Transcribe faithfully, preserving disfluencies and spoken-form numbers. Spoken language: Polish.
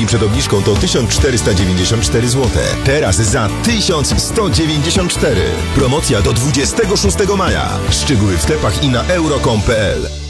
dni przed obniżką to tysiąc czterysta dziewięćdziesiąt cztery złote. Teraz za tysiąc sto dziewięćdziesiąt cztery. Promocja do dwudziestego szóstego maja. Szczegóły w sklepach i na euro kropka com kropka p l.